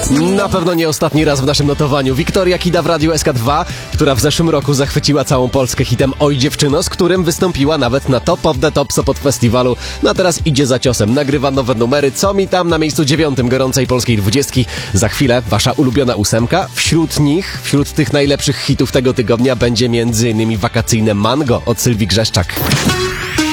Na pewno nie ostatni raz w naszym notowaniu. Wiktoria Kida w Radiu SK2, która w zeszłym roku zachwyciła całą Polskę hitem Oj dziewczyno, z którym wystąpiła nawet na Top of the Top Sopot Festiwalu. No a teraz idzie za ciosem, nagrywa nowe numery. Co mi tam na miejscu 9 gorącej polskiej 20. Za chwilę wasza ulubiona 8. Wśród tych najlepszych hitów tego tygodnia będzie m.in. wakacyjne Mango od Sylwii Grzeszczak.